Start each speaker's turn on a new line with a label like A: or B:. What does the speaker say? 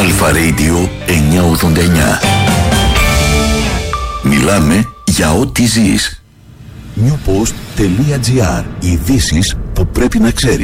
A: Αλφα Radio 989. Μιλάμε για ό,τι ζεις. Newpost.gr. Ειδήσεις που πρέπει να ξέρεις.